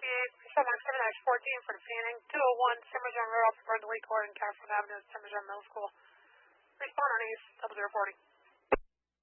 7-14 for the Fanning. 201 Simmer's Road, off the Lee Court and California Avenue, Simmer's Middle School. Respond on East, 0040.